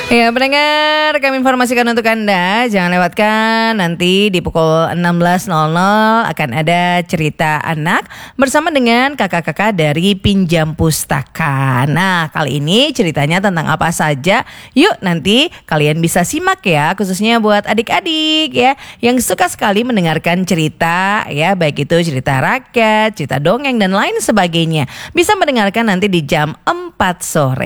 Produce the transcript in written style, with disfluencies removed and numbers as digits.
Ya pendengar, kami informasikan untuk Anda, jangan lewatkan nanti di pukul 16.00 akan ada cerita anak bersama dengan kakak-kakak dari Pinjam Pustaka. Nah kali ini ceritanya tentang apa saja? Yuk nanti kalian bisa simak ya, khususnya buat adik-adik ya yang suka sekali mendengarkan cerita ya, baik itu cerita rakyat, cerita dongeng dan lain sebagainya. Bisa mendengarkan nanti di jam 4 sore.